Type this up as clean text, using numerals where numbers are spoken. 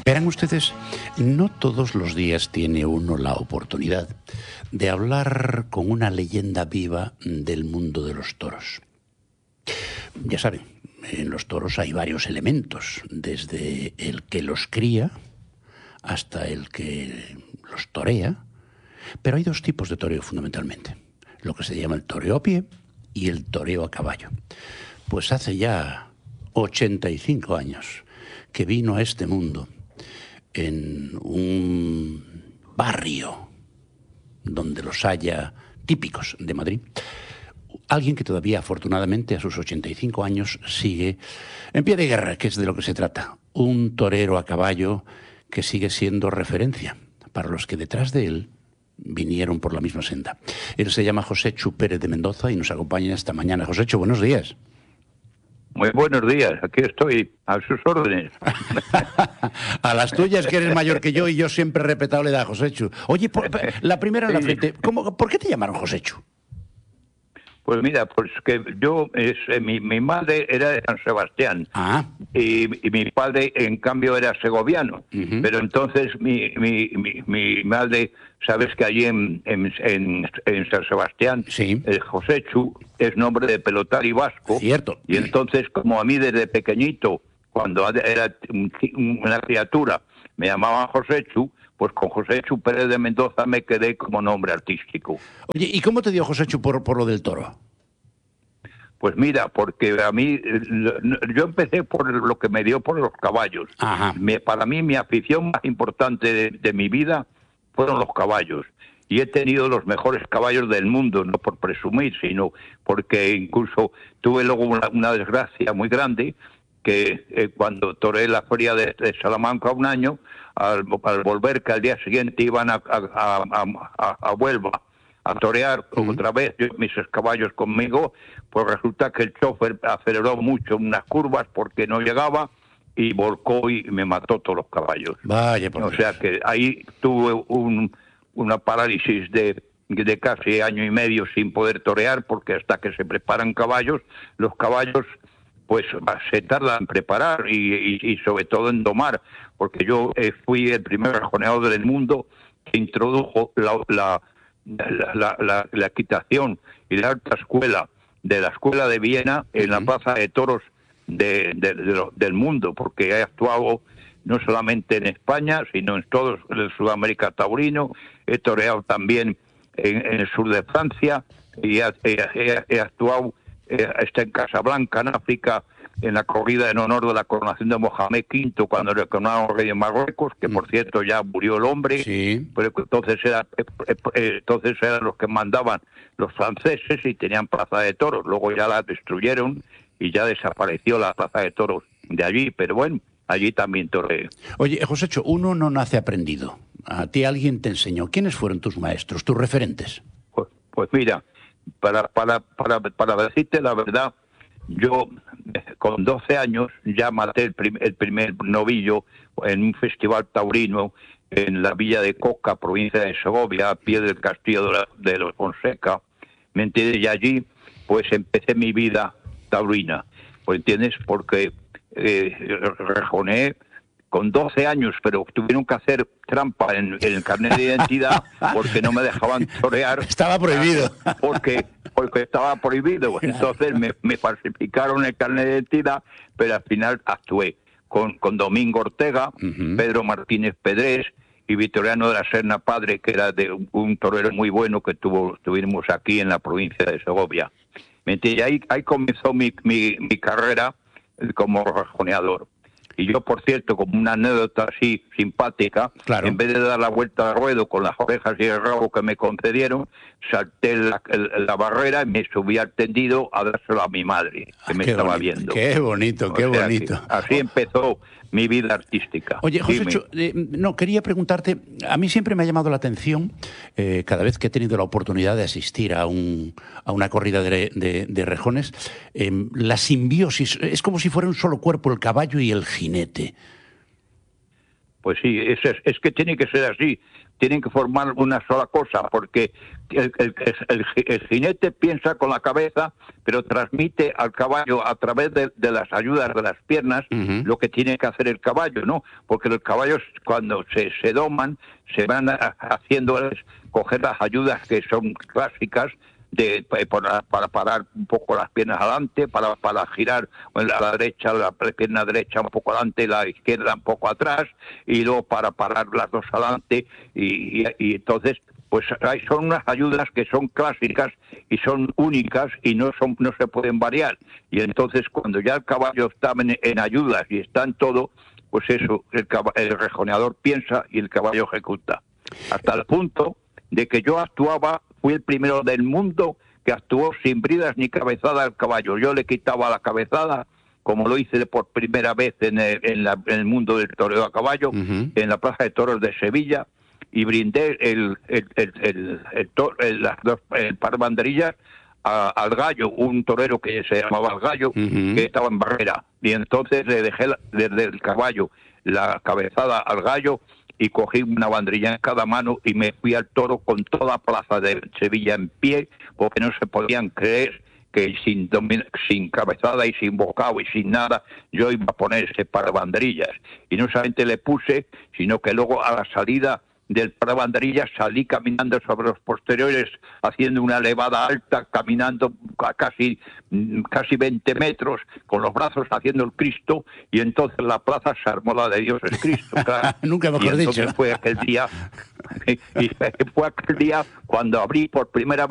Verán ustedes, no todos los días tiene uno la oportunidad de hablar con una leyenda viva del mundo de los toros. Ya saben, en los toros hay varios elementos, desde el que los cría hasta el que los torea, pero hay dos tipos de toreo fundamentalmente, lo que se llama el toreo a pie y el toreo a caballo. Pues hace ya 85 años que vino a este mundo en un barrio donde los haya típicos de Madrid, alguien que todavía afortunadamente a sus 85 años sigue en pie de guerra, que es de lo que se trata, un torero a caballo que sigue siendo referencia para los que detrás de él vinieron por la misma senda. Él se llama Joséchu Pérez de Mendoza y nos acompaña esta mañana. Joséchu, buenos días. Muy buenos días, aquí estoy, a sus órdenes. A las tuyas, que eres mayor que yo y yo siempre he respetado la edad, Joséchu. Oye, la primera en la frente, ¿por qué te llamaron Joséchu? Pues mira, pues que yo, mi madre era de San Sebastián y mi padre, en cambio, era segoviano. Pero entonces mi madre, sabes que allí en San Sebastián, sí, Joséchu es nombre de pelotari vasco. Cierto. Y entonces, como a mí desde pequeñito, cuando era una criatura, me llamaban Joséchu, pues con Joséchu Pérez de Mendoza me quedé como nombre artístico. Oye, ¿y cómo te dio Joséchu por lo del toro? Pues mira, porque a mí, yo empecé por lo que me dio por los caballos. Para mí, mi afición más importante de mi vida fueron los caballos. Y he tenido los mejores caballos del mundo, no por presumir, sino porque incluso tuve luego una desgracia muy grande, que cuando toreé la feria de Salamanca un año, al volver, que al día siguiente iban a Huelva a torear otra vez mis caballos conmigo, pues resulta que el chofer aceleró mucho unas curvas porque no llegaba y volcó y me mató todos los caballos. Vaya, por Dios. O sea que ahí tuve una parálisis de casi año y medio sin poder torear, porque hasta que se preparan caballos, los caballos pues se tarda en preparar y sobre todo en domar, porque yo fui el primer rejoneador del mundo que introdujo la equitación y la alta escuela de la escuela de Viena en la plaza de toros del mundo, porque he actuado no solamente en España, sino en todo el Sudamérica taurino, he toreado también en el sur de Francia y he actuado en Casablanca, en África, en la corrida en honor de la coronación de Mohamed V, cuando le coronaron rey de Marruecos, que por cierto ya murió el hombre, sí, pero entonces eran los que mandaban los franceses y tenían plaza de toros. Luego ya la destruyeron y ya desapareció la plaza de toros de allí, pero bueno, allí también toreé. Oye, Joséchu, uno no nace aprendido. A ti alguien te enseñó. ¿Quiénes fueron tus maestros, tus referentes? Pues mira, para decirte la verdad, yo con 12 años ya maté el primer novillo en un festival taurino en la villa de Coca, provincia de Segovia, a pie del castillo de los Fonseca. ¿Me entiendes? Y allí pues empecé mi vida taurina. ¿Me entiendes? Porque rejoneé con 12 años, pero tuvieron que hacer trampa en el carnet de identidad porque no me dejaban torear. Estaba prohibido. Porque estaba prohibido. Entonces me falsificaron el carnet de identidad, pero al final actué con Domingo Ortega, Pedro Martínez Pedrés y Vitoriano de la Serna Padre, que era de un torero muy bueno que tuvimos aquí en la provincia de Segovia. Y ahí comenzó mi carrera como rejoneador. Y yo, por cierto, como una anécdota así simpática, claro, en vez de dar la vuelta al ruedo con las orejas y el rabo que me concedieron, salté la barrera y me subí al tendido a dárselo a mi madre, que me estaba viendo. Qué bonito, qué bonito. Así empezó mi vida artística. Oye, Joséchu, quería preguntarte, a mí siempre me ha llamado la atención, cada vez que he tenido la oportunidad de asistir a una corrida de rejones, la simbiosis, es como si fuera un solo cuerpo, el caballo y el jinete. Pues sí, es que tiene que ser así, tienen que formar una sola cosa, porque el jinete piensa con la cabeza, pero transmite al caballo a través de las ayudas de las piernas lo que tiene que hacer el caballo, ¿no? Porque los caballos, cuando se doman, se van haciéndoles coger las ayudas que son clásicas, para parar un poco las piernas adelante, para girar a la derecha, la pierna derecha un poco adelante, la izquierda un poco atrás, y luego para parar las dos adelante, y entonces pues son unas ayudas que son clásicas y son únicas y no se pueden variar. Y entonces cuando ya el caballo está en ayudas y está en todo, pues eso, el rejoneador piensa y el caballo ejecuta. Hasta el punto de que yo fui el primero del mundo que actuó sin bridas ni cabezada al caballo. Yo le quitaba la cabezada, como lo hice por primera vez en el mundo del toreo a caballo, en la Plaza de Toros de Sevilla, y brindé el par de banderillas al gallo, un torero que se llamaba el Gallo, que estaba en Barrera. Y entonces le dejé desde el caballo la cabezada al gallo, y cogí una banderilla en cada mano y me fui al toro con toda Plaza de Sevilla en pie, porque no se podían creer que sin cabezada y sin bocado y sin nada yo iba a poner ese par de banderillas. Y no solamente le puse, sino que luego a la salida del par de banderillas salí caminando sobre los posteriores, haciendo una elevada alta, caminando a casi 20 metros, con los brazos haciendo el Cristo, y entonces la plaza se armó la de Dios es Cristo, claro. Nunca mejor dicho. Fue aquel día, y fue aquel día cuando abrí por primera vez